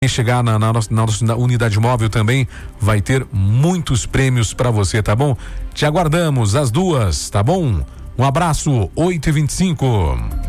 chegar na nossa unidade móvel também vai ter muitos prêmios para você, tá bom? Te aguardamos às 2, tá bom? Um abraço, 8h25.